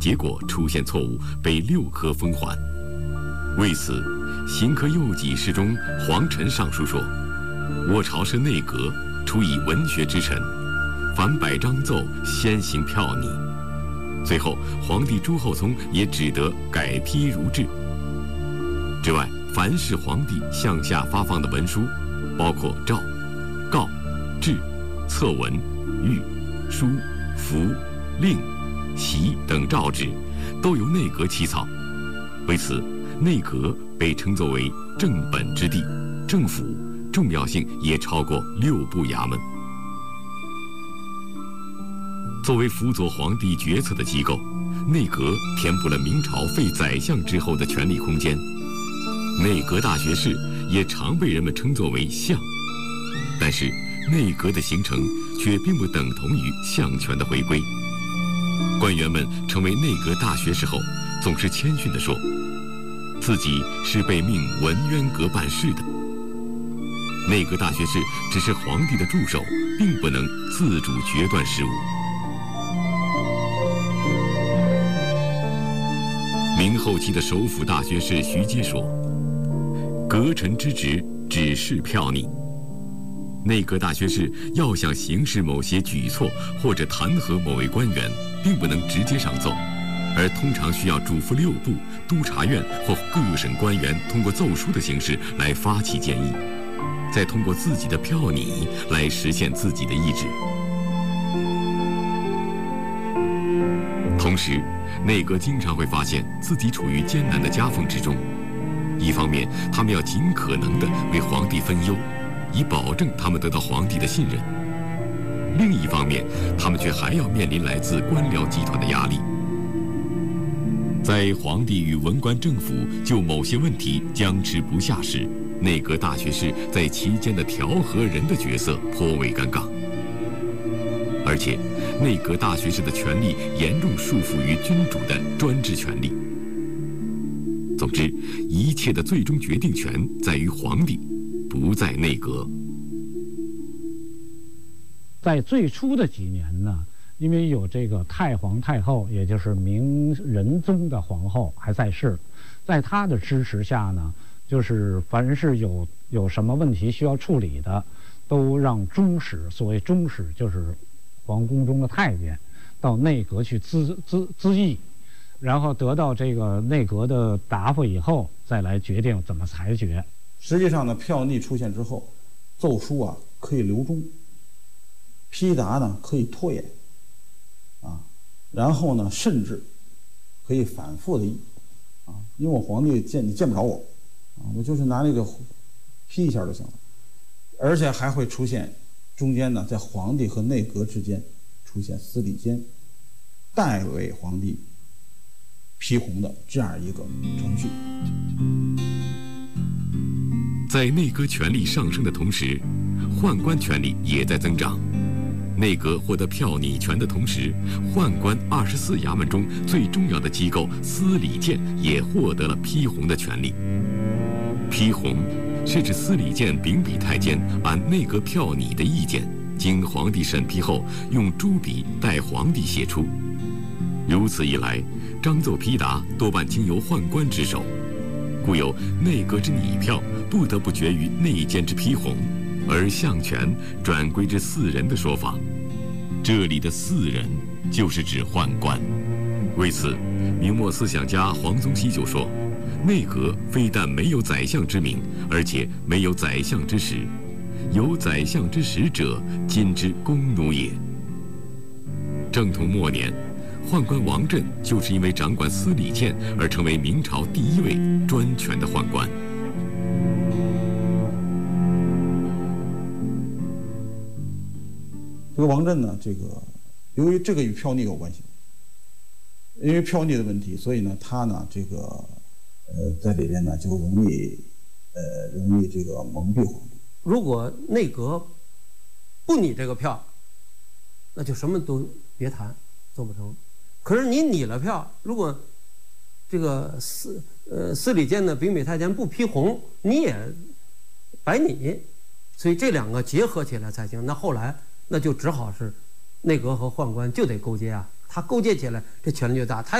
结果出现错误，被6科封还。为此，刑科右给事中黄辰上书说：“我朝是内阁，处以文学之臣，凡摆章奏，先行票拟。”最后，皇帝朱厚熜也只得改批如制。之外，凡是皇帝向下发放的文书，包括诏、告、制、策文、谕、书、符、令、檄等诏旨，都由内阁起草。为此，内阁被称作为正本之地，政府重要性也超过6部衙门。作为辅佐皇帝决策的机构，内阁填补了明朝废宰相之后的权力空间。内阁大学士也常被人们称作为相，但是内阁的形成却并不等同于相权的回归。官员们成为内阁大学士后，总是谦逊地说，自己是被命文渊阁办事的。内阁大学士只是皇帝的助手，并不能自主决断事务。明后期的首辅大学士徐阶说：“阁臣之职，只是票拟。内阁大学士要想行使某些举措或者弹劾某位官员，并不能直接上奏，而通常需要嘱咐6部、督察院或各省官员通过奏书的形式来发起建议，再通过自己的票拟来实现自己的意志。同时，内阁经常会发现自己处于艰难的夹缝之中。一方面，他们要尽可能地为皇帝分忧，以保证他们得到皇帝的信任；另一方面，他们却还要面临来自官僚集团的压力。在皇帝与文官政府就某些问题僵持不下时，内阁大学士在其间的调和人的角色颇为尴尬。而且，内阁大学士的权力严重束缚于君主的专制权力。总之，一切的最终决定权在于皇帝，不在内阁。 在最初的几年呢，因为有这个太皇太后，也就是明仁宗的皇后还在世，在她的支持下呢，就是凡是有什么问题需要处理的，都让中使，所谓中使就是皇宫中的太监，到内阁去咨议，然后得到这个内阁的答复以后，再来决定怎么裁决。 实际上呢，票拟出现之后，奏书啊可以留中，批答呢可以拖延，然后呢甚至可以反复的议，因为我皇帝你见不着我，我就是拿那个批一下就行了，而且还会出现中间呢在皇帝和内阁之间出现司礼监代为皇帝批红的这样一个程序。 在内阁权力上升的同时，宦官权力也在增长。内阁获得票拟权的同时，宦官24衙门中最重要的机构司礼监也获得了批红的权利。批红是指司礼监秉笔太监按内阁票拟的意见，经皇帝审批后，用朱笔代皇帝写出。如此一来，章奏批答多半经由宦官之手，故有内阁之拟票不得不决于内监之批红，而相权转归之4人的说法。这里的4人就是指宦官。为此，明末思想家黄宗羲就说，内阁非但没有宰相之名，而且没有宰相之实，有宰相之实者，今之弓弩也。正统末年，宦官王振就是因为掌管司礼监而成为明朝第1位专权的宦官。 这个王振呢，由于这个与票拟有关系，因为票拟的问题，所以呢，他呢在里边呢就容易这个蒙蔽皇帝。 如果内阁不拟这个票，那就什么都别谈，做不成。可是你拟了票，如果这个司礼监的秉笔太监不批红，你也白拟，所以这2个结合起来才行。那后来那就只好是内阁和宦官就得勾结啊，他勾结起来，这权力就大。他